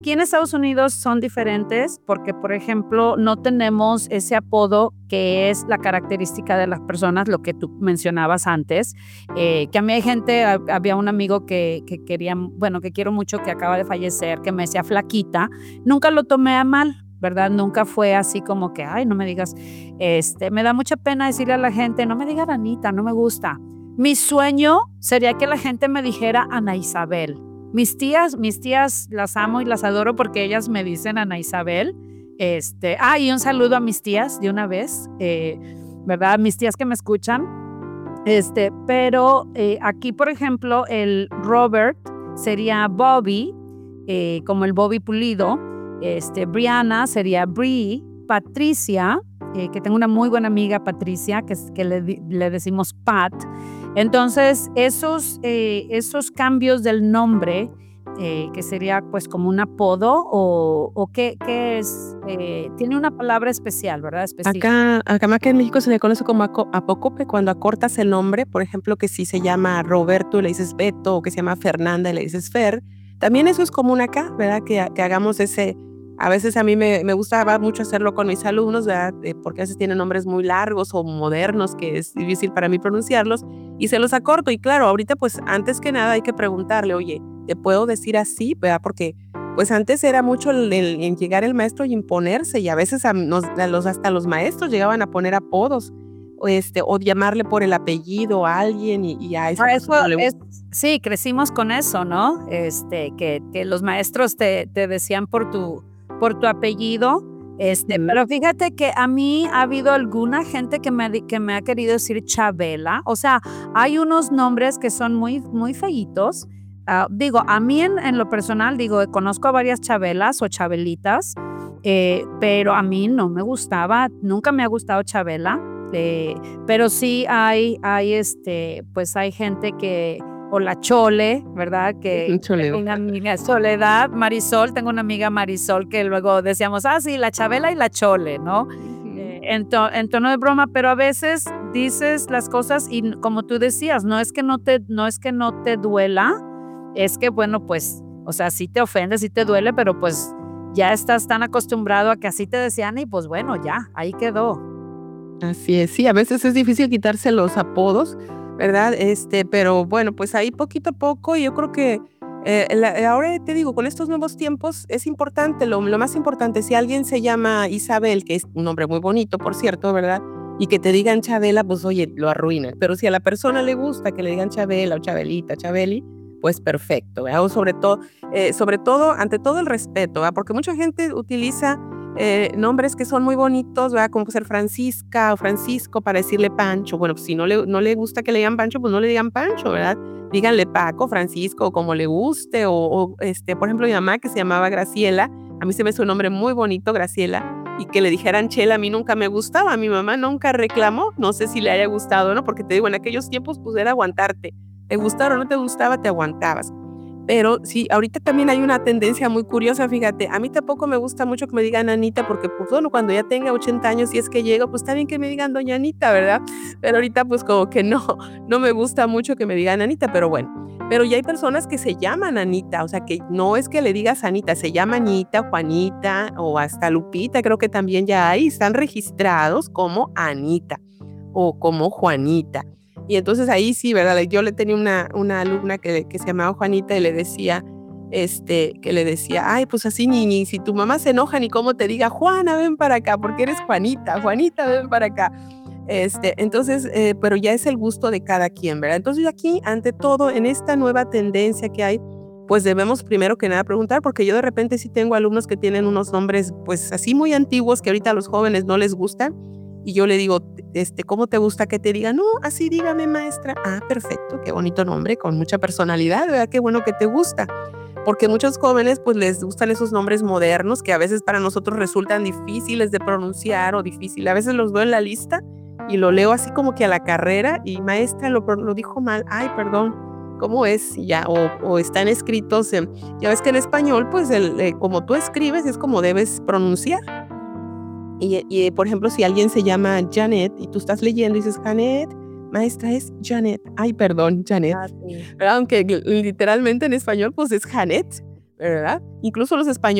Aquí en Estados Unidos son diferentes porque, por ejemplo, no tenemos ese apodo que es la característica de las personas, lo que tú mencionabas antes, que a mí hay gente, había un amigo que quería, bueno, que quiero mucho, que acaba de fallecer, que me decía flaquita, nunca lo tomé a mal, ¿verdad? Nunca fue así como que, ay, no me digas, me da mucha pena decirle a la gente, no me diga Anita, no me gusta. Mi sueño sería que la gente me dijera Ana Isabel. Mis tías las amo y las adoro porque ellas me dicen Ana Isabel. Y un saludo a mis tías de una vez, ¿verdad? Mis tías que me escuchan. Pero aquí, por ejemplo, el Robert sería Bobby, como el Bobby Pulido. Brianna sería Bree. Patricia, que tengo una muy buena amiga, Patricia, que le decimos Pat. Entonces, esos cambios del nombre, que sería pues como un apodo o qué es, tiene una palabra especial, ¿verdad? Específica. Acá en México se le conoce como apócope cuando acortas el nombre, por ejemplo, que si se llama Roberto le dices Beto, o que se llama Fernanda y le dices Fer. También eso es común acá, ¿verdad? Que hagamos ese. A veces a mí me gusta mucho hacerlo con mis alumnos, ¿verdad? Porque a veces tienen nombres muy largos o modernos que es difícil para mí pronunciarlos y se los acorto. Y claro, ahorita pues antes que nada hay que preguntarle, oye, ¿te puedo decir así? ¿Verdad? Porque pues antes era mucho en llegar el maestro y imponerse y a veces hasta los maestros llegaban a poner apodos o llamarle por el apellido a alguien y a esa persona no le gusta. Sí, crecimos con eso, ¿no? Que los maestros te decían por tu apellido. Pero fíjate que a mí ha habido alguna gente que me ha querido decir Chabela. O sea, hay unos nombres que son muy, muy feitos. Digo, a mí en lo personal, conozco a varias Chabelas o Chabelitas, pero a mí no me gustaba, nunca me ha gustado Chabela. Pero sí pues hay gente o la Chole, ¿verdad? Que Chole. una amiga Soledad, Marisol, tengo una amiga Marisol que luego decíamos, sí, la Chabela y la Chole, ¿no? En tono de broma, pero a veces dices las cosas y como tú decías, no es que no te duela, es que bueno, pues, o sea, sí te ofende, sí te duele, pero pues ya estás tan acostumbrado a que así te decían y pues bueno, ya, ahí quedó. Así es, sí, a veces es difícil quitarse los apodos, ¿verdad? Pero bueno, pues ahí poquito a poco, yo creo que ahora te digo, con estos nuevos tiempos es importante, lo más importante, si alguien se llama Isabel, que es un nombre muy bonito, por cierto, ¿verdad? Y que te digan Chabela, pues oye, lo arruinan. Pero si a la persona le gusta que le digan Chabela o Chabelita, Chabeli, pues perfecto, ¿verdad? O sobre todo, ante todo el respeto, ¿verdad? Porque mucha gente utiliza nombres que son muy bonitos, ¿verdad? Como ser Francisca o Francisco para decirle Pancho. Bueno, pues si no le gusta que le digan Pancho, pues no le digan Pancho, ¿verdad? Díganle Paco, Francisco, o como le guste, por ejemplo, mi mamá que se llamaba Graciela, a mí se me hizo un nombre muy bonito, Graciela, y que le dijeran Chela a mí nunca me gustaba, mi mamá nunca reclamó, no sé si le haya gustado, ¿no? Porque te digo, en aquellos tiempos pues era aguantarte, te gustara o no te gustaba, te aguantabas. Pero sí, ahorita también hay una tendencia muy curiosa, fíjate, a mí tampoco me gusta mucho que me digan Anita, porque pues bueno, cuando ya tenga 80 años, si es que llego, pues está bien que me digan doña Anita, ¿verdad? Pero ahorita pues como que no me gusta mucho que me digan Anita, pero bueno. Pero ya hay personas que se llaman Anita, o sea que no es que le digas Anita, se llama Anita, Juanita o hasta Lupita, creo que también ya hay, están registrados como Anita o como Juanita. Y entonces ahí sí, ¿verdad? Yo le tenía una alumna que se llamaba Juanita y le decía, ay, pues así ni si tu mamá se enoja ni cómo te diga, Juana, ven para acá, porque eres Juanita, Juanita, ven para acá. Entonces, pero ya es el gusto de cada quien, ¿verdad? Entonces aquí, ante todo, en esta nueva tendencia que hay, pues debemos primero que nada preguntar, porque yo de repente sí tengo alumnos que tienen unos nombres, pues así muy antiguos que ahorita a los jóvenes no les gustan, y yo le digo, ¿cómo te gusta que te diga? No, así dígame, maestra. Ah, perfecto, qué bonito nombre, con mucha personalidad, ¿verdad? Qué bueno que te gusta. Porque muchos jóvenes pues les gustan esos nombres modernos que a veces para nosotros resultan difíciles de pronunciar o difícil. A veces los veo en la lista y lo leo así como que a la carrera y maestra lo dijo mal, ay, perdón, ¿cómo es? Y ya, o están escritos, ya ves que en español pues como tú escribes es como debes pronunciar. Y por ejemplo, si alguien se llama Janet y tú estás leyendo y dices, Janet, maestra, es Janet. Ay, perdón, Janet. Sí. ¿Verdad? Aunque literalmente en español pues es Janet, ¿verdad? Incluso los españoles